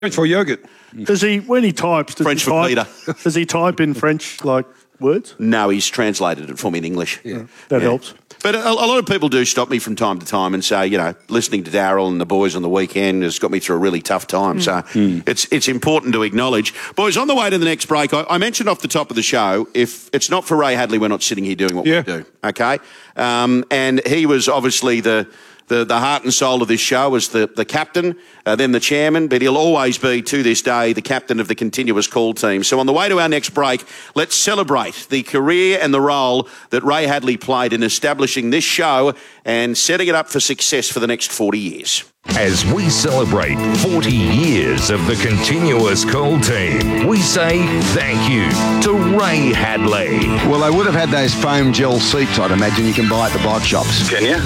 French for yogurt. Does he, when he types, French for Peter. Does he type in French, like, words? No, he's translated it for me in English. Yeah. That helps. But a lot of people do stop me from time to time and say, you know, listening to Darryl and the boys on the weekend has got me through a really tough time. So it's important to acknowledge. Boys, on the way to the next break, I mentioned off the top of the show, if it's not for Ray Hadley, we're not sitting here doing what we do, okay? And he was obviously the heart and soul of this show as the captain, then the chairman, but he'll always be, to this day, the captain of the continuous call team. So on the way to our next break, let's celebrate the career and the role that Ray Hadley played in establishing this show and setting it up for success for the next 40 years. As we celebrate 40 years of the continuous call team, we say thank you to Ray Hadley. Well, they would have had those foam gel seats, I'd imagine, you can buy at the bike shops. Can you?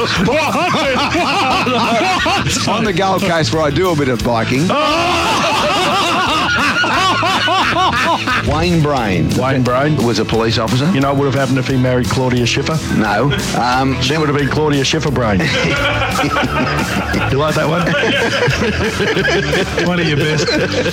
On the Gold Coast, where I do a bit of biking. Wayne Brain. Wayne Brain. Was a police officer. You know what would have happened if he married Claudia Schiffer? No. She would have been Claudia Schiffer Brain. You like that one? One of your best.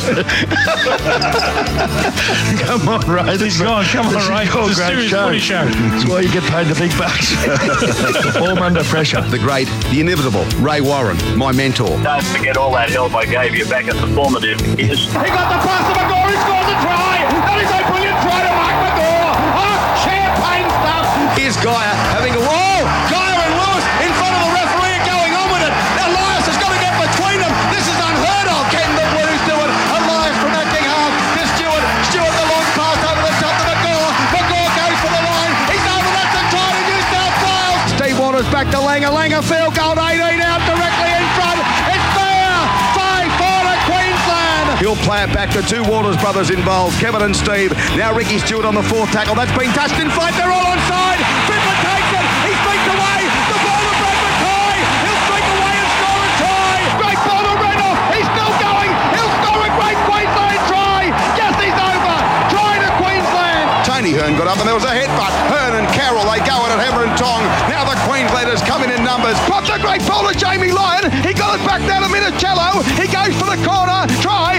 Come on, Ray. This is on. Come on, Ray. It's a serious footy show. That's why you get paid the big bucks. Perform under pressure. The great, the inimitable Ray Warren, my mentor. Don't forget all that help I gave you back at the formative years. He got the pass to McGaw, he scores a try! That is a brilliant try to Mark McGaw! Oh, champagne stuff! Here's Geyer having a wall. Geyer and Lewis in front of the referee are going on with it. Now Elias has got to get between them. This is unheard of. Can the Blues do it? Elias from acting half to Stewart. Stewart the long pass over the top to McGaw. McGaw goes for the line. He's over. That's a try to New South Wales. Steve Waters back to Langer. Langer field goal 18 out directly in front. It's there. 5-4 to Queensland. He'll play it back to two Waters brothers involved, Kevin and Steve. Now Ricky Stewart on the fourth tackle. That's been touched in flight. They're all onside. Fittler takes it. He streaks away. The ball to Brad McKay. He'll streak away and score a try. Great ball to Renouf. He's still going. He'll score a great Queensland try. Yes, he's over. Try to Queensland. Tony Hearn got up and there was a headbutt. Hearn and Carroll, they go at it, Hammer and Tong. Now the Queenslanders come in numbers. Pops a great ball to Jamie Lyon. He got it back down to Minicello. He goes for the corner. Try.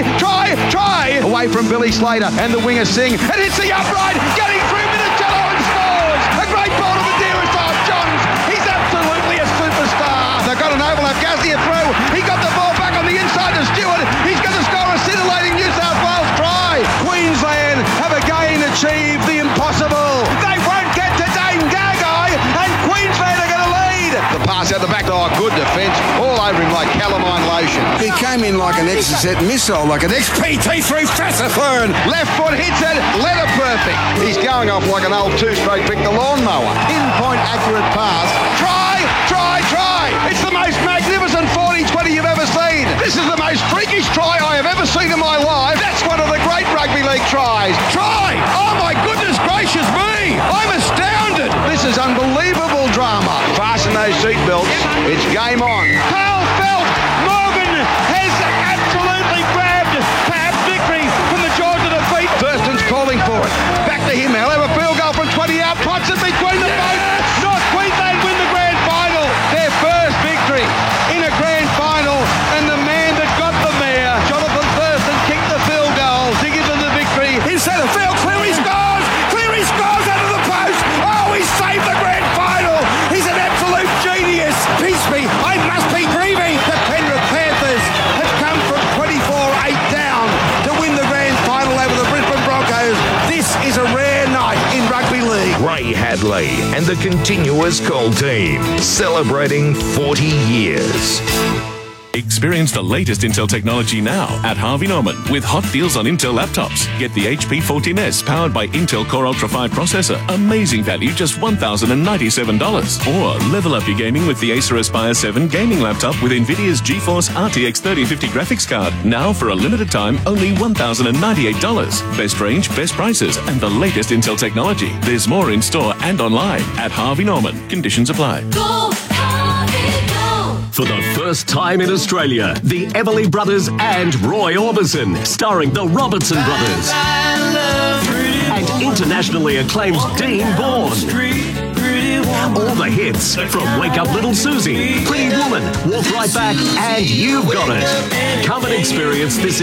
Away from Billy Slater and the winger Singh. And hits the upright. Getting through Minicello and scores. A great ball to Madeira South Johns. He's absolutely a superstar. They've got an overlap. Gazia through. He got the ball back on the inside to Stewart. He's going to score a scintillating New South Wales try. Queensland have again achieved the impossible. They won't get to Dane Gagai, and Queensland are going to lead. The pass out the back. Oh, good defence. All over him like calamine lotion. He came in like an Exocet missile, like an XPT through Fassifern. Left foot hits it. Letter perfect. He's going off like an old two-stroke Victor lawnmower. Pinpoint accurate pass. Try. It's the most magnificent 40-20 you've ever seen. This is the most freakish try I have ever seen in my life. That's one of the great rugby league tries. Try! Oh my goodness gracious me! I'm astounded. This is unbelievable drama. Fasten those seatbelts. It's game on. Carl Felt, Morgan has absolutely grabbed perhaps victory from the jaws of defeat. Thurston's calling for it. Back to him. He'll have a field goal from 20 out. Pots it between the both. North Queensland win the grand final. Their first victory in a grand final. And the man that got the mayor, Jonathan Thurston, kicked the field goal to give them the victory. Instead of field, Cleary scores. Cleary scores out of the post. Oh, he saved the grand final. He's an absolute genius. Peace me, I must be grieving. The Penrith Panthers have come from 24-8 down to win the grand final over the Brisbane Broncos. This is a rare night in rugby league. Ray Hadley and the continuous call team, celebrating 40 years. Experience the latest Intel technology now at Harvey Norman with hot deals on Intel laptops. Get the HP 14S powered by Intel Core Ultra 5 processor. Amazing value, just $1,097. Or level up your gaming with the Acer Aspire 7 gaming laptop with NVIDIA's GeForce RTX 3050 graphics card. Now for a limited time, only $1,098. Best range, best prices, and the latest Intel technology. There's more in store and online at Harvey Norman. Conditions apply. Go, Harvey, go. For the first time in Australia, the Everly Brothers and Roy Orbison, starring the Robertson Brothers. And internationally acclaimed Dean Bourne. All the hits from Wake Up Little Susie, Pretty Woman, Walk Right Back, and You've Got It. Come and experience this